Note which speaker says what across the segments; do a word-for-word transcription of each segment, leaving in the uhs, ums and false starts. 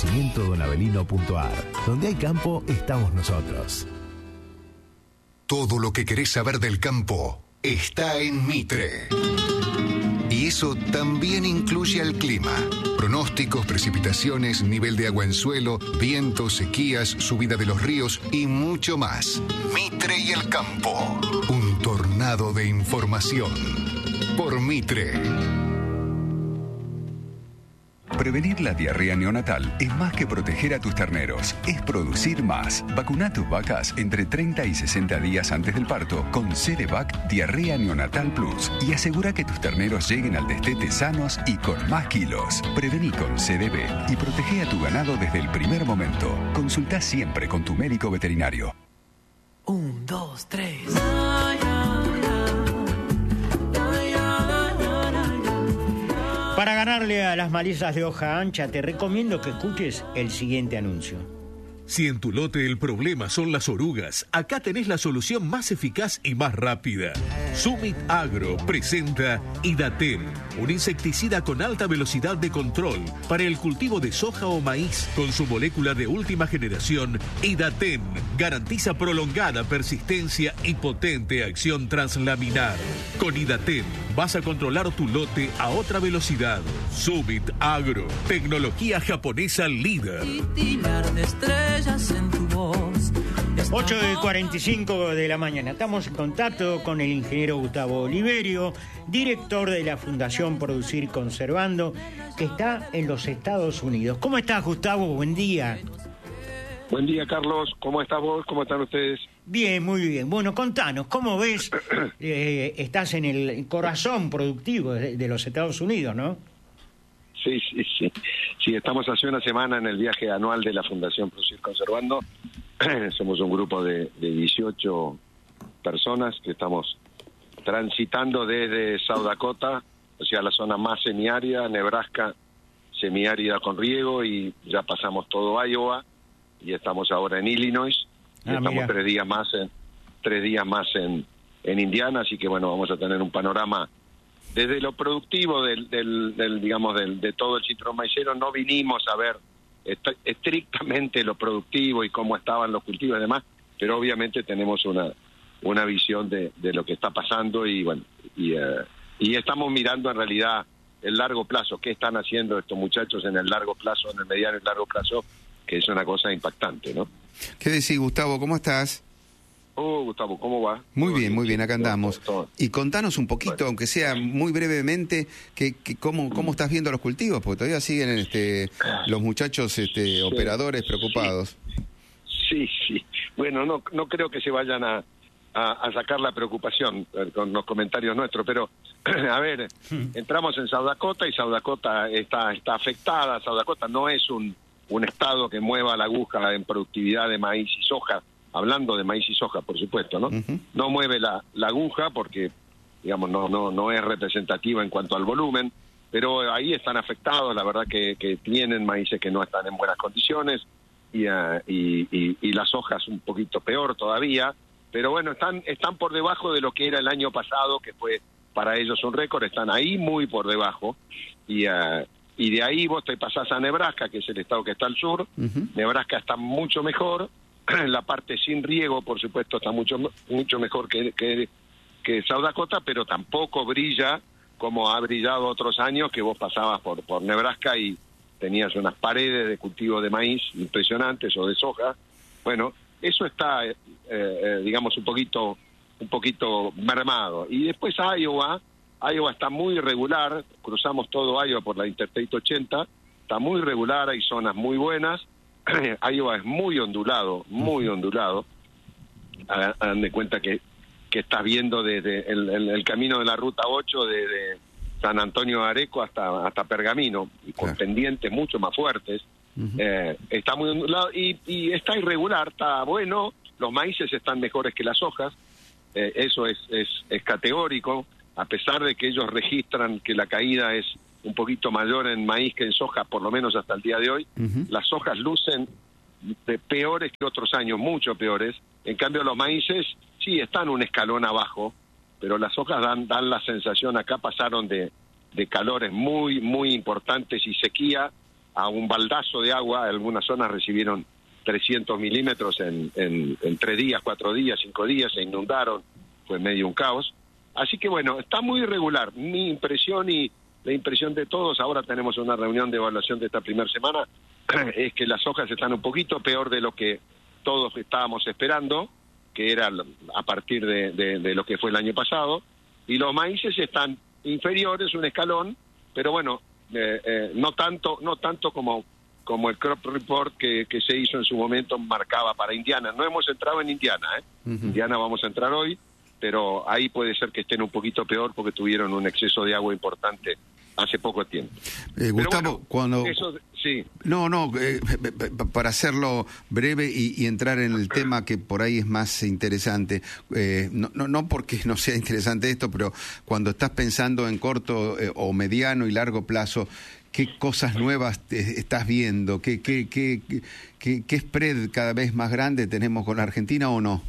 Speaker 1: Crecimiento Don Avelino punto a r. Donde hay campo, estamos nosotros.
Speaker 2: Todo lo que querés saber del campo está en Mitre. Y eso también incluye al clima. Pronósticos, precipitaciones, nivel de agua en suelo, vientos, sequías, subida de los ríos y mucho más. Mitre y el campo. Un tornado de información. Por Mitre.
Speaker 3: Prevenir la diarrea neonatal es más que proteger a tus terneros, es producir más. Vacuna a tus vacas entre treinta y sesenta días antes del parto con Cerevac Diarrea Neonatal Plus y asegura que tus terneros lleguen al destete sanos y con más kilos. Prevení con C D B y protege a tu ganado desde el primer momento. Consulta siempre con tu médico veterinario.
Speaker 4: Un, dos, tres.
Speaker 5: Para ganarle a las malezas de hoja ancha, te recomiendo que escuches el siguiente anuncio.
Speaker 6: Si en tu lote el problema son las orugas, acá tenés la solución más eficaz y más rápida. Summit Agro presenta Idaten, un insecticida con alta velocidad de control para el cultivo de soja o maíz. Con su molécula de última generación, Idaten garantiza prolongada persistencia y potente acción translaminar. Con Idaten vas a controlar tu lote a otra velocidad. Summit Agro, tecnología japonesa líder.
Speaker 5: En tu voz. ocho y cuarenta y cinco de la mañana. Estamos en contacto con el ingeniero Gustavo Oliverio, director de la Fundación Producir Conservando, que está en los Estados Unidos. ¿Cómo estás, Gustavo? Buen día.
Speaker 7: Buen día, Carlos. ¿Cómo estás vos? ¿Cómo están ustedes?
Speaker 5: Bien, muy bien. Bueno, contanos, ¿cómo ves? eh, estás en el corazón productivo de, de los Estados Unidos, ¿no?
Speaker 7: Sí, sí, sí. Sí, estamos hace una semana en el viaje anual de la Fundación Producir Conservando. Somos un grupo de, de dieciocho personas que estamos transitando desde South Dakota, o sea, la zona más semiárida, Nebraska, semiárida con riego, y ya pasamos todo Iowa, y estamos ahora en Illinois, y
Speaker 5: ah,
Speaker 7: estamos
Speaker 5: mira.
Speaker 7: tres días más en tres días más en, en Indiana, así que bueno, vamos a tener un panorama desde lo productivo del, del, del digamos del, de todo el cinturón maicero. No vinimos a ver est estrictamente lo productivo y cómo estaban los cultivos y demás, pero obviamente tenemos una una visión de, de lo que está pasando, y bueno, y, uh, y estamos mirando en realidad el largo plazo, qué están haciendo estos muchachos en el largo plazo, en el mediano y largo plazo, que es una cosa impactante, ¿no?
Speaker 8: ¿Qué decís, Gustavo? ¿Cómo estás?
Speaker 7: Oh, Gustavo, ¿cómo va?
Speaker 8: Muy bien, muy bien, acá andamos.
Speaker 7: Todo, todo.
Speaker 8: Y contanos un poquito, bueno, aunque sea muy brevemente, que, que cómo, cómo estás viendo los cultivos, porque todavía siguen este, los muchachos este, sí, operadores preocupados.
Speaker 7: Sí, sí. Bueno, no, no creo que se vayan a, a, a sacar la preocupación con los comentarios nuestros, pero a ver, entramos en South Dakota y South Dakota está, está afectada. South Dakota no es un, un estado que mueva la aguja en productividad de maíz y soja. Hablando de maíz y soja, por supuesto, ¿no? Uh-huh. No mueve la, la aguja porque, digamos, no no no es representativa en cuanto al volumen, pero ahí están afectados. La verdad que, que tienen maíces que no están en buenas condiciones, y, uh, y, y, y las hojas un poquito peor todavía, pero bueno, están están por debajo de lo que era el año pasado, que fue para ellos un récord. Están ahí muy por debajo, y uh, y de ahí vos te pasás a Nebraska, que es el estado que está al sur. Uh-huh. Nebraska está mucho mejor. La parte sin riego, por supuesto, está mucho mucho mejor que, que, que South Dakota, pero tampoco brilla como ha brillado otros años, que vos pasabas por, por Nebraska y tenías unas paredes de cultivo de maíz impresionantes, o de soja. Bueno, eso está, eh, eh, digamos, un poquito un poquito mermado. Y después Iowa, Iowa está muy irregular. Cruzamos todo Iowa por la Interstate ochenta, está muy irregular, hay zonas muy buenas. Iowa es muy ondulado, muy ondulado. Hagan de cuenta que, que estás viendo desde el, el, el camino de la ruta ocho, desde San Antonio de Areco hasta, hasta Pergamino, y con claro. pendientes mucho más fuertes. Uh-huh. eh, está muy ondulado y, y está irregular, está bueno. Los maíces están mejores que las hojas, eh, eso es, es, es categórico, a pesar de que ellos registran que la caída es un poquito mayor en maíz que en soja, por lo menos hasta el día de hoy. Uh-huh. Las hojas lucen de peores que otros años, mucho peores. En cambio, los maíces sí están un escalón abajo, pero las hojas dan dan la sensación, acá pasaron de, de calores muy, muy importantes y sequía, a un baldazo de agua. Algunas zonas recibieron trescientos milímetros en, en, en tres días, cuatro días, cinco días, se inundaron, fue medio un caos. Así que bueno, está muy irregular. Mi impresión y la impresión de todos, ahora tenemos una reunión de evaluación de esta primera semana, es que las hojas están un poquito peor de lo que todos estábamos esperando, que era a partir de, de, de lo que fue el año pasado, y los maíces están inferiores, un escalón, pero bueno, eh, eh, no tanto no tanto como como el crop report que, que se hizo en su momento marcaba para Indiana. No hemos entrado en Indiana, ¿eh? Uh-huh. Indiana vamos a entrar hoy, pero ahí puede ser que estén un poquito peor porque tuvieron un exceso de agua importante hace poco tiempo.
Speaker 8: Eh, Gustavo, bueno, cuando...
Speaker 7: Eso, sí.
Speaker 8: No, no, eh, para hacerlo breve y, y entrar en el tema que por ahí es más interesante, eh, no, no, no porque no sea interesante esto, pero cuando estás pensando en corto eh, o mediano y largo plazo, ¿qué cosas nuevas te estás viendo? ¿Qué, qué, qué, qué, qué spread cada vez más grande tenemos con la Argentina o no?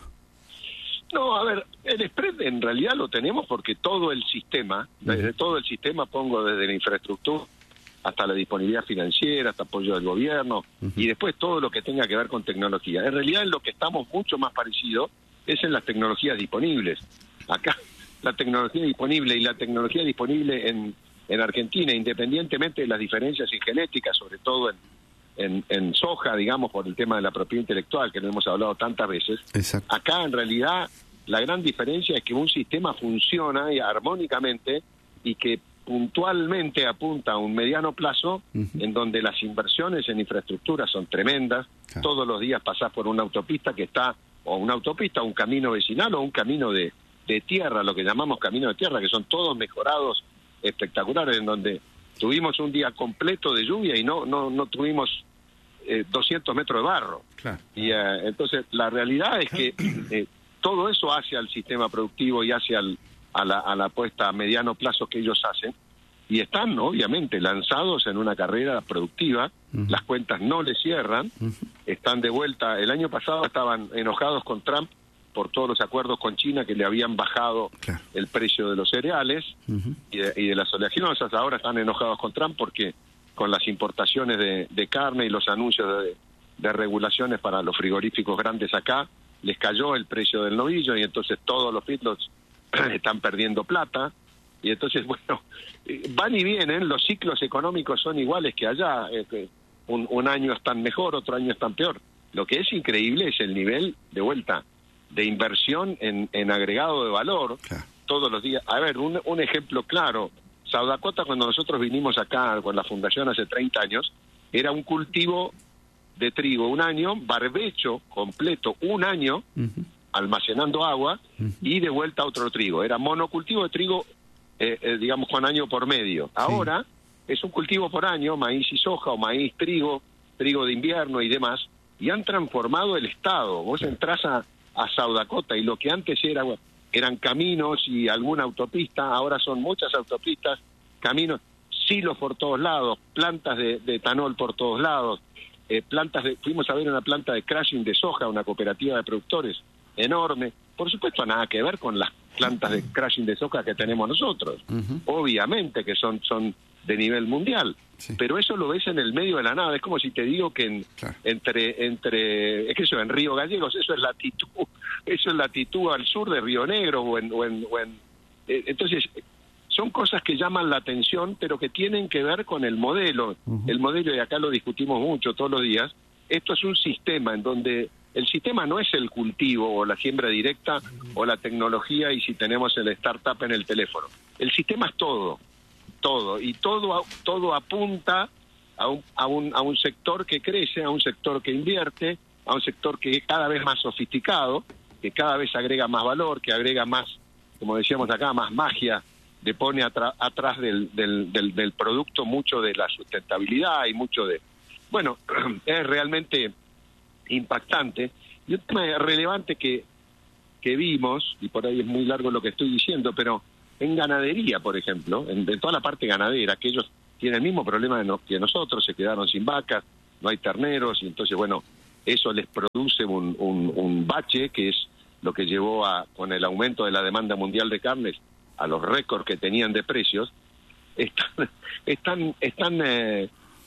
Speaker 7: No, a ver, el spread en realidad lo tenemos porque todo el sistema, desde uh-huh. todo el sistema, pongo desde la infraestructura hasta la disponibilidad financiera, hasta apoyo del gobierno, uh-huh. y después todo lo que tenga que ver con tecnología. En realidad en lo que estamos mucho más parecido es en las tecnologías disponibles. Acá la tecnología disponible y la tecnología disponible en, en Argentina, independientemente de las diferencias en genética, sobre todo en En, en soja, digamos, por el tema de la propiedad intelectual, que lo hemos hablado tantas veces. Exacto. Acá, en realidad, la gran diferencia es que un sistema funciona y armónicamente y que puntualmente apunta a un mediano plazo, uh-huh. en donde las inversiones en infraestructura son tremendas. Claro. Todos los días pasás por una autopista que está, o una autopista, un camino vecinal o un camino de, de tierra, lo que llamamos camino de tierra, que son todos mejorados, espectaculares, en donde tuvimos un día completo de lluvia y no no no tuvimos eh, doscientos metros de barro. Claro. Y eh, entonces la realidad es que eh, todo eso hace al sistema productivo y hace al, a, la, a la apuesta a mediano plazo que ellos hacen, y están obviamente lanzados en una carrera productiva. Uh-huh. Las cuentas no les cierran, uh-huh. están de vuelta. El año pasado estaban enojados con Trump por todos los acuerdos con China que le habían bajado claro. el precio de los cereales uh-huh. y, de, y de las oleaginosas. Ahora están enojados con Trump porque con las importaciones de, de carne y los anuncios de, de regulaciones para los frigoríficos grandes acá, les cayó el precio del novillo y entonces todos los feedlots están perdiendo plata. Y entonces, bueno, van y vienen, los ciclos económicos son iguales que allá. Un, un año están mejor, otro año están peor. Lo que es increíble es el nivel de vuelta de inversión en, en agregado de valor, claro. todos los días. A ver, un, un ejemplo claro, Saudacota, cuando nosotros vinimos acá con la fundación hace treinta años, era un cultivo de trigo un año, barbecho completo un año, uh-huh. almacenando agua, uh-huh. y de vuelta otro trigo. Era monocultivo de trigo, eh, eh, digamos, con año por medio. Ahora sí. es un cultivo por año, maíz y soja, o maíz, trigo, trigo de invierno y demás, y han transformado el estado. Vos sí. entrás a a Saudacota y lo que antes era eran caminos y alguna autopista, ahora son muchas autopistas, caminos, silos por todos lados, plantas de, de etanol por todos lados, eh, plantas de, fuimos a ver una planta de crushing de soja, una cooperativa de productores enorme, por supuesto nada que ver con las plantas de crushing de soja que tenemos nosotros, uh-huh. obviamente que son son de nivel mundial, sí. pero eso lo ves en el medio de la nada. Es como si te digo que en, claro. entre entre es que eso en Río Gallegos, eso es latitud, eso es latitud al sur de Río Negro o en, o en, o en eh, entonces son cosas que llaman la atención, pero que tienen que ver con el modelo. Uh-huh. El modelo, y acá lo discutimos mucho todos los días, esto es un sistema en donde el sistema no es el cultivo o la siembra directa uh-huh. o la tecnología y si tenemos el startup en el teléfono. El sistema es todo. todo y todo todo apunta a un, a un a un sector que crece, a un sector que invierte, a un sector que es cada vez más sofisticado, que cada vez agrega más valor, que agrega más, como decíamos acá, más magia, le pone atra, atrás del, del, del, del producto mucho de la sustentabilidad y mucho de... Bueno, es realmente impactante. Y un tema relevante que, que vimos, y por ahí es muy largo lo que estoy diciendo, pero en ganadería, por ejemplo, en, en toda la parte ganadera, que ellos tienen el mismo problema de no, que nosotros, se quedaron sin vacas, no hay terneros, y entonces, bueno, eso les produce un, un, un bache, que es lo que llevó a, con el aumento de la demanda mundial de carnes, a los récords que tenían de precios. Están, están, están eh,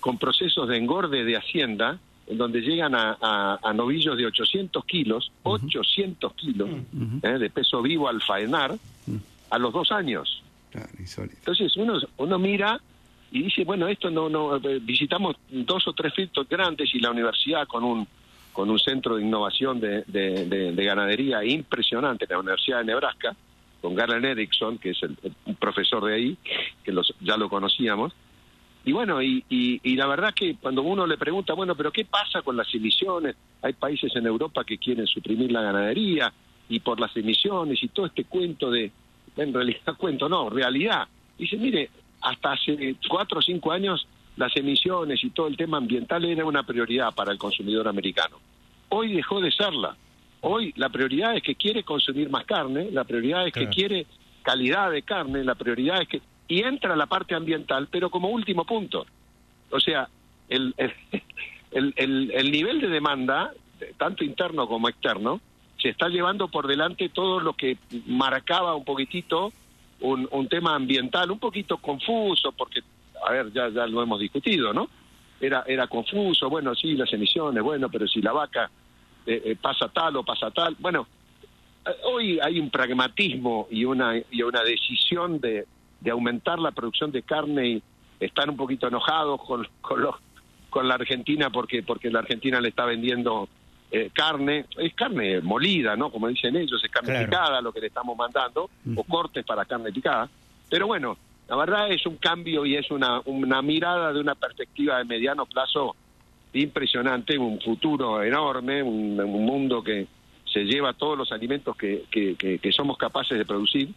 Speaker 7: con procesos de engorde de hacienda, en donde llegan a, a, a novillos de ochocientos kilos, uh-huh. ochocientos kilos uh-huh. eh, de peso vivo al faenar, uh-huh. a los dos años.
Speaker 8: Claro,
Speaker 7: entonces uno uno mira y dice, bueno, esto no no visitamos dos o tres filtros grandes y la universidad con un con un centro de innovación de, de, de, de ganadería impresionante, la Universidad de Nebraska, con Garland Erickson, que es el, el profesor de ahí, que los, ya lo conocíamos. Y bueno, y, y, y la verdad que cuando uno le pregunta, bueno, pero ¿qué pasa con las emisiones? Hay países en Europa que quieren suprimir la ganadería y por las emisiones y todo este cuento de, en realidad cuento no, realidad. Dice, mire, hasta hace cuatro o cinco años las emisiones y todo el tema ambiental era una prioridad para el consumidor americano. Hoy dejó de serla. Hoy la prioridad es que quiere consumir más carne, la prioridad es claro. que quiere calidad de carne, la prioridad es que... Y entra la parte ambiental, pero como último punto. O sea, el, el, el, el, el nivel de demanda, tanto interno como externo, se está llevando por delante todo lo que marcaba un poquitito un, un tema ambiental, un poquito confuso, porque, a ver, ya, ya lo hemos discutido, ¿no? Era, era confuso, bueno, sí, las emisiones, bueno, pero si la vaca eh, eh, pasa tal o pasa tal, bueno, eh, hoy hay un pragmatismo y una, y una decisión de... de aumentar la producción de carne y están un poquito enojados con con, los, con la Argentina porque porque la Argentina le está vendiendo eh, carne, es carne molida, ¿no? Como dicen ellos, es carne claro. picada lo que le estamos mandando, uh-huh. o cortes para carne picada. Pero bueno, la verdad es un cambio y es una, una mirada de una perspectiva de mediano plazo impresionante, un futuro enorme, un, un mundo que se lleva todos los alimentos que, que, que, que somos capaces de producir.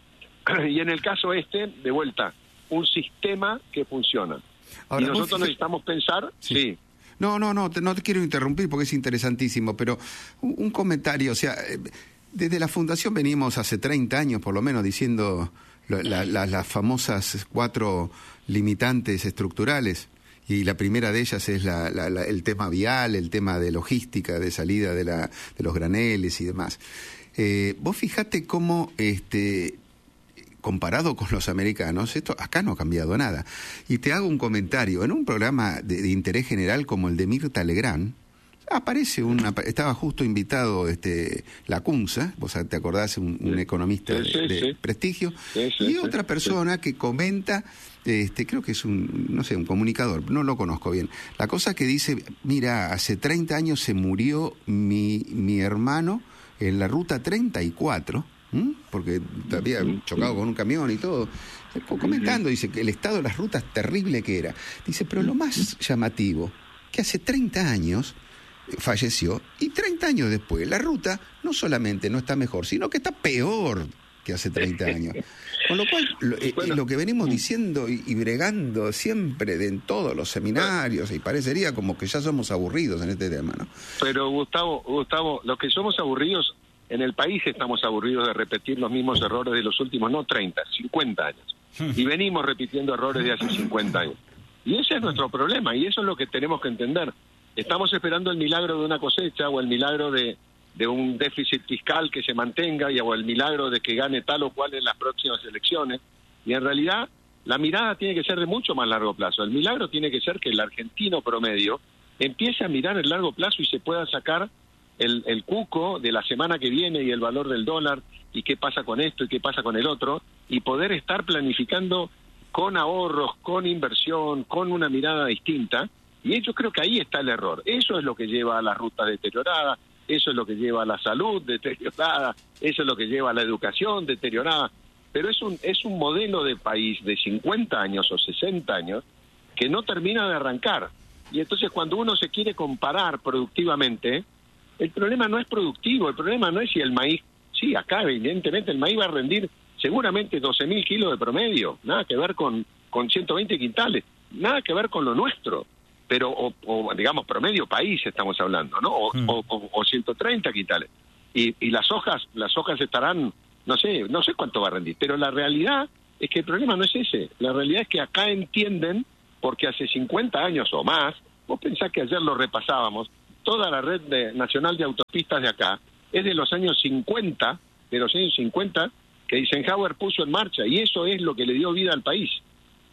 Speaker 7: Y en el caso este, de vuelta, un sistema que funciona. Ahora, y nosotros fíjate... necesitamos pensar... Sí. sí.
Speaker 8: No, no, no te, no te quiero interrumpir porque es interesantísimo, pero un, un comentario, o sea, desde la Fundación venimos hace treinta años por lo menos diciendo la, la, las famosas cuatro limitantes estructurales, y la primera de ellas es la, la, la, el tema vial, el tema de logística, de salida de, la, de los graneles y demás. Eh, vos fijate cómo... este comparado con los americanos, esto acá no ha cambiado nada. Y te hago un comentario. En un programa de, de interés general como el de Mirta Legrand, aparece una... Estaba justo invitado este Lacunza, vos te acordás, un, un economista sí, de, de sí. prestigio, sí, sí, y otra persona sí. que comenta, este creo que es un, no sé, un comunicador, no lo conozco bien. La cosa que dice, mira, hace treinta años se murió mi, mi hermano en la ruta treinta y cuatro, ¿Mm? porque había chocado con un camión y todo, comentando, dice que el estado de las rutas terrible que era. Dice, pero lo más llamativo, que hace treinta años falleció y treinta años después la ruta no solamente no está mejor, sino que está peor que hace treinta años. Con lo cual, lo, eh, bueno, lo que venimos diciendo y, y bregando siempre de, en todos los seminarios, y parecería como que ya somos aburridos en este tema, ¿no?
Speaker 7: Pero Gustavo, Gustavo, los que somos aburridos en el país estamos aburridos de repetir los mismos errores de los últimos, no treinta, cincuenta años. Y venimos repitiendo errores de hace cincuenta años. Y ese es nuestro problema, y eso es lo que tenemos que entender. Estamos esperando el milagro de una cosecha, o el milagro de, de un déficit fiscal que se mantenga, y, o el milagro de que gane tal o cual en las próximas elecciones. Y en realidad, la mirada tiene que ser de mucho más largo plazo. El milagro tiene que ser que el argentino promedio empiece a mirar el largo plazo y se pueda sacar El, el cuco de la semana que viene y el valor del dólar y qué pasa con esto y qué pasa con el otro, y poder estar planificando con ahorros, con inversión, con una mirada distinta. Y yo creo que ahí está el error. Eso es lo que lleva a las rutas deterioradas, eso es lo que lleva a la salud deteriorada, eso es lo que lleva a la educación deteriorada. Pero es un, es un modelo de país de cincuenta años o sesenta años que no termina de arrancar. Y entonces cuando uno se quiere comparar productivamente, el problema no es productivo, el problema no es si el maíz, sí, acá evidentemente el maíz va a rendir seguramente doce mil kilos de promedio, nada que ver con, con ciento veinte quintales, nada que ver con lo nuestro, pero, o, o digamos, promedio país estamos hablando, ¿no? O, mm. o, o, o ciento treinta quintales. Y, y las hojas, las hojas estarán, no sé, no sé cuánto va a rendir, pero la realidad es que el problema no es ese, la realidad es que acá entienden, porque hace cincuenta años o más, vos pensás que ayer lo repasábamos, toda la red de, nacional de autopistas de acá es de los años cincuenta, de los años cincuenta, que Eisenhower puso en marcha, y eso es lo que le dio vida al país.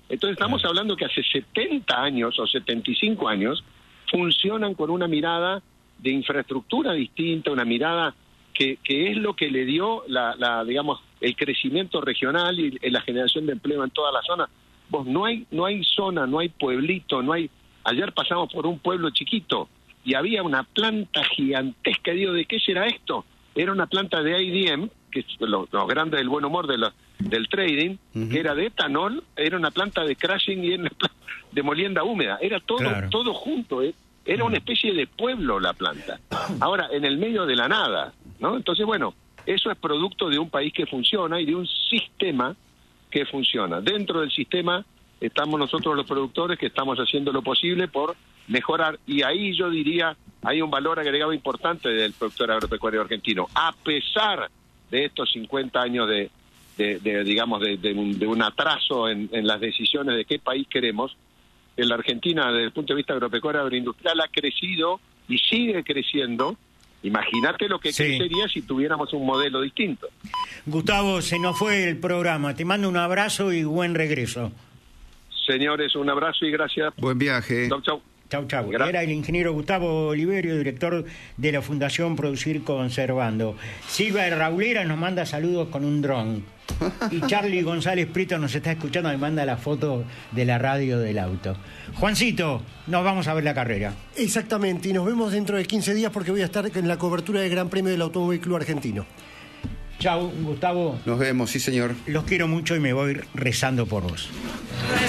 Speaker 7: Entonces estamos hablando que hace setenta años o setenta y cinco años funcionan con una mirada de infraestructura distinta, una mirada que, que es lo que le dio la, la digamos el crecimiento regional y la generación de empleo en toda la zona. Vos no hay no hay zona, no hay pueblito, no hay. Ayer pasamos por un pueblo chiquito y había una planta gigantesca. Digo, ¿de qué será esto? Era una planta de I D M, que es lo, lo grande del buen humor de los, del trading, uh-huh. que era de etanol, era una planta de crushing y una planta de molienda húmeda. Era todo claro. todo junto, ¿eh? Era uh-huh. una especie de pueblo la planta. Ahora, en el medio de la nada, ¿no? Entonces, bueno, eso es producto de un país que funciona y de un sistema que funciona. Dentro del sistema estamos nosotros los productores que estamos haciendo lo posible por mejorar, y ahí yo diría hay un valor agregado importante del productor agropecuario argentino, a pesar de estos cincuenta años de, de, de digamos de, de, un, de un atraso en, en las decisiones de qué país queremos. En la Argentina, desde el punto de vista agropecuario agroindustrial, ha crecido y sigue creciendo. Imagínate lo que sí. crecería si tuviéramos un modelo distinto.
Speaker 5: Gustavo, se nos fue el programa. Te mando un abrazo y buen regreso.
Speaker 7: Señores, un abrazo y gracias.
Speaker 8: Buen viaje.
Speaker 7: Chau, chau.
Speaker 5: Chau, chau. Era el ingeniero Gustavo Oliverio, director de la Fundación Producir Conservando. Silva Raulera nos manda saludos con un dron. Y Charlie González Prieto nos está escuchando, me manda la foto de la radio del auto. Juancito, nos vamos a ver la carrera.
Speaker 9: Exactamente, y nos vemos dentro de quince días porque voy a estar en la cobertura del Gran Premio del Automóvil Club Argentino.
Speaker 5: Chau, Gustavo.
Speaker 8: Nos vemos, sí señor.
Speaker 5: Los quiero mucho y me voy rezando por vos.